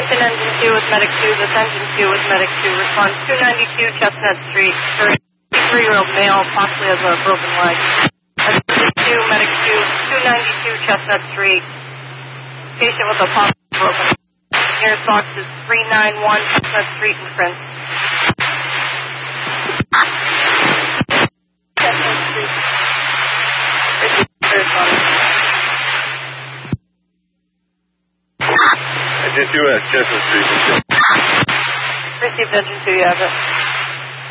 Attention Engine 2 with Medic 2. This Engine 2 with Medic 2. Response 292 Chestnut Street. 33-year-old male, possibly has a broken leg. Attention 2, Medic 2. 292 Chestnut Street. Patient with a possible broken leg. Nearest box is 391 Chestnut Street in Prince. Chestnut Street. Engine 2 at Chestnut Street. Received Engine 2, you have it.